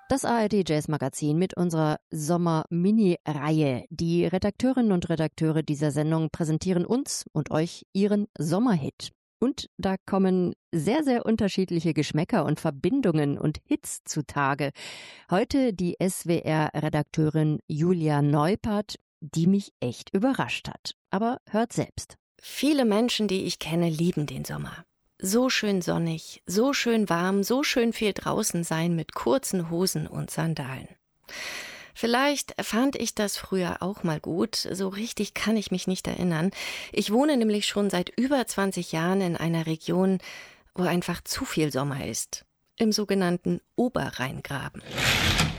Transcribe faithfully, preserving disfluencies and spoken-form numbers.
Das A R D Jazz Magazin mit unserer Sommer-Mini-Reihe. Die Redakteurinnen und Redakteure dieser Sendung präsentieren uns und euch ihren Sommerhit. Und da kommen sehr, sehr unterschiedliche Geschmäcker und Verbindungen und Hits zutage. Heute die S W R-Redakteurin Julia Neupert, die mich echt überrascht hat. Aber hört selbst. Viele Menschen, die ich kenne, lieben den Sommer. So schön sonnig, so schön warm, so schön viel draußen sein mit kurzen Hosen und Sandalen. Vielleicht fand ich das früher auch mal gut, so richtig kann ich mich nicht erinnern. Ich wohne nämlich schon seit über zwanzig Jahren in einer Region, wo einfach zu viel Sommer ist, im sogenannten Oberrheingraben.